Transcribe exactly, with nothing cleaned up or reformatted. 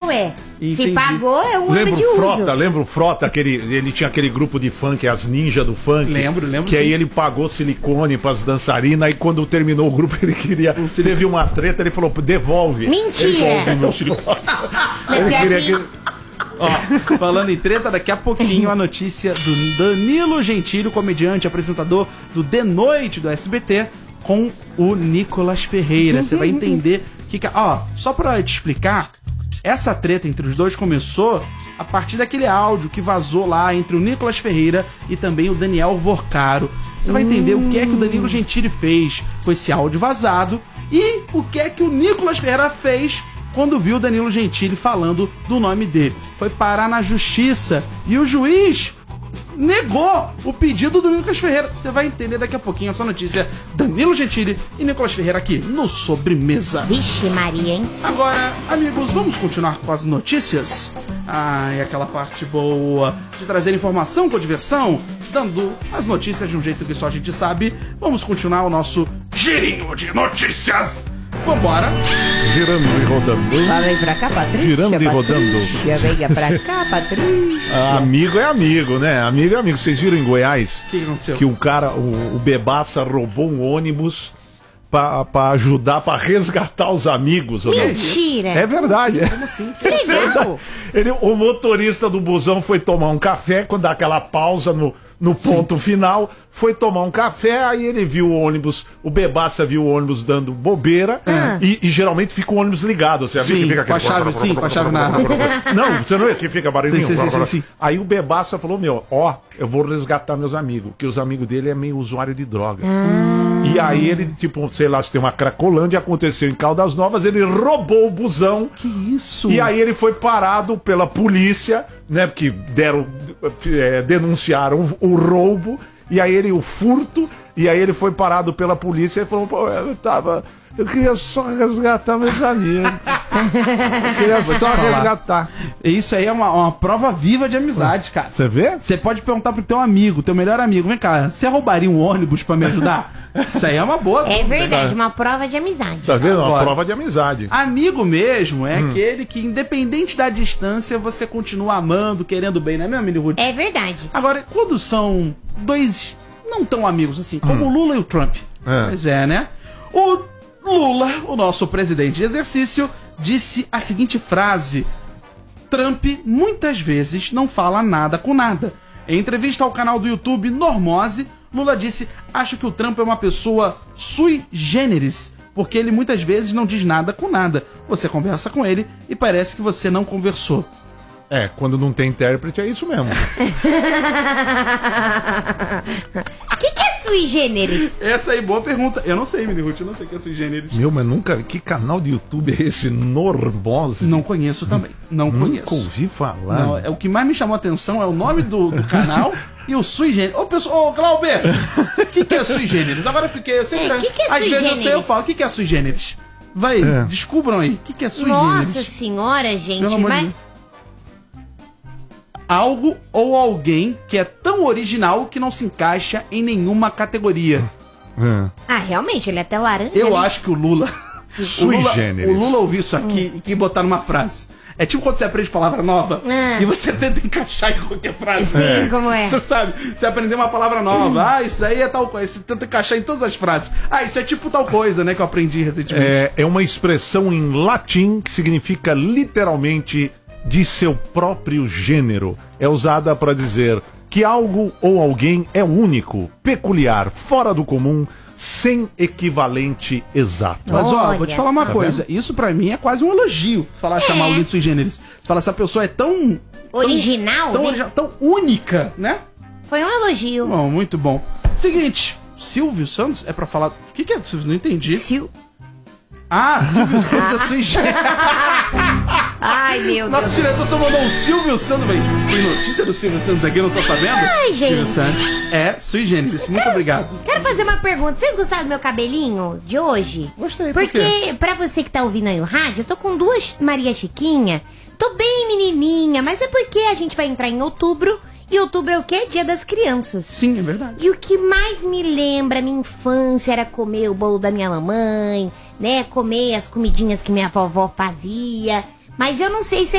ué. Entendi. Se pagou, é um Lembra ano de o uso. Frota, lembra o Frota, aquele, ele tinha aquele grupo de funk, as ninjas do funk. Lembro, lembro Que aí sim. ele pagou silicone pras dançarinas, aí quando terminou o grupo ele queria, Um silicone. teve uma treta, ele falou, devolve. Mentira. Ele devolve meu silicone. Não, Ele pior queria que- que... Ó, falando em treta, daqui a pouquinho a notícia do Danilo Gentili, o comediante, apresentador do De Noite do S B T, com o Nicolas Ferreira. Você vai entender que... que- Ó, só pra te explicar, essa treta entre os dois começou a partir daquele áudio que vazou lá entre o Nicolas Ferreira e também o Daniel Vorcaro. Você vai entender o que é que o Danilo Gentili fez com esse áudio vazado e o que é que o Nicolas Ferreira fez quando viu o Danilo Gentili falando do nome dele. Foi parar na justiça e o juiz negou o pedido do Nicolas Ferreira. Você vai entender daqui a pouquinho essa notícia. Danilo Gentili e Nicolas Ferreira aqui no Sobremesa. Vixe Maria, hein? Agora, amigos, vamos continuar com as notícias? Ah, e aquela parte boa de trazer informação com diversão, dando as notícias de um jeito que só a gente sabe. Vamos continuar o nosso girinho de notícias. Vambora! Girando e rodando. Lá vem pra cá, Patrícia. Girando e rodando. Patrícia, venha pra cá, Patrícia. Ah, amigo é amigo, né? Amigo é amigo. Vocês viram em Goiás O que aconteceu? que um cara, o, o Bebaça roubou um ônibus pra, pra ajudar, pra resgatar os amigos. ô, meu. Mentira. É verdade. Como assim? Que legal. Ele, o motorista do busão foi tomar um café, quando dá aquela pausa no, no ponto final, foi tomar um café, aí ele viu o ônibus, o Bebaça viu o ônibus dando bobeira, e, e geralmente fica o ônibus ligado, você já viu Sim, que fica com a aquele... chave, sim, com a chave na... Não, você não é que fica barulhinho? Sim, sim, sim, sim, sim. Aí o Bebaça falou, meu, ó, eu vou resgatar meus amigos, que os amigos dele é meio usuário de droga. E aí ele, tipo, sei lá, se tem uma cracolândia, aconteceu em Caldas Novas, ele roubou o busão. Que isso? E aí ele foi parado pela polícia, né? Porque deram, é, denunciaram o, o roubo, e aí ele, o furto, e aí ele foi parado pela polícia e falou, pô, eu tava. Eu queria só resgatar meus amigos. Eu queria só falar. resgatar. Isso aí é uma, uma prova viva de amizade, cara. Você vê? Você pode perguntar pro teu amigo, teu melhor amigo, vem cá, você roubaria um ônibus pra me ajudar? Isso aí é uma boa. É verdade, uma prova de amizade. Tá vendo? Uma Agora. prova de amizade. Amigo mesmo é aquele que, independente da distância, você continua amando, querendo bem, não é mesmo, Mini Ruth? É verdade. Agora, quando são dois não tão amigos assim, como o Lula e o Trump. É. Pois é, né? O Lula, o nosso presidente de exercício, disse a seguinte frase: Trump muitas vezes não fala nada com nada. Em entrevista ao canal do YouTube Normose, Lula disse: acho que o Trump é uma pessoa sui generis, porque ele muitas vezes não diz nada com nada. Você conversa com ele e parece que você não conversou. É, quando não tem intérprete é isso mesmo. O que, que é sui generis? Essa aí, boa pergunta. Eu não sei, Mini Ruth, eu não sei o que é sui generis. Meu, mas nunca. Que canal de YouTube é esse? Normose? Não conheço também. Não Nunca conheço. ouvi falar. Não, é, o que mais me chamou a atenção é o nome do, do canal e o sui generis. Ô, pessoal, ô, Glauber, o que, que é sui generis? Agora eu fiquei. Eu sempre, É, que que é às sui vezes eu sei, eu generis? falo, o que, que é sui generis? Vai, É. descubram aí. O que, que é sui Nossa generis? senhora, gente. Pelo amor de Mas... Deus. Algo ou alguém que é tão original que não se encaixa em nenhuma categoria. É. Ah, realmente, ele é até laranja. Eu né? acho que o Lula. o Sui Lula, generis. o Lula ouviu isso aqui e quis botar numa frase. É tipo quando você aprende palavra nova Ah. e você tenta encaixar em qualquer frase. Sim, como é? Você sabe, você aprendeu uma palavra nova. Ah, isso aí é tal coisa. Você tenta encaixar em todas as frases. Ah, isso é tipo tal coisa, né? Que eu aprendi recentemente. É, é uma expressão em latim que significa literalmente de seu próprio gênero. É usada para dizer que algo ou alguém é único, peculiar, fora do comum, sem equivalente exato. Mas ó, Olha vou te falar uma só. coisa. Isso pra mim é quase um elogio. Falar, chamar alguém de sui generis. Você fala, essa pessoa é tão... Original, Tão, né? original, tão única, né? Foi um elogio. Bom, muito bom. Seguinte, Silvio Santos é pra falar... O que, que é do Silvio? Não entendi. Sil... Ah, Silvio Santos é sui generis. Ai, meu Nosso Deus. diretor só mandou o Silvio Santos, velho. Tem notícia do Silvio Santos aqui, eu não tô sabendo? Ai, gente. Silvio Santos é sui generis. Muito obrigado. Quero fazer uma pergunta. Vocês gostaram do meu cabelinho de hoje? Gostei, por Porque, quê? pra você que tá ouvindo aí o rádio, eu tô com duas Maria Chiquinha. Tô bem menininha, mas é porque a gente vai entrar em outubro. E outubro é o quê? Dia das Crianças. Sim, é verdade. E o que mais me lembra a minha infância era comer o bolo da minha mamãe, né? Comer as comidinhas que minha vovó fazia. Mas eu não sei se